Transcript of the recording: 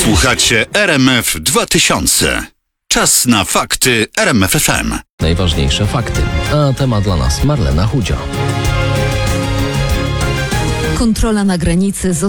Słuchacie RMF 2000. Czas na fakty RMF FM. Najważniejsze fakty, a temat dla nas Marlena Chudzia. Kontrola na granicy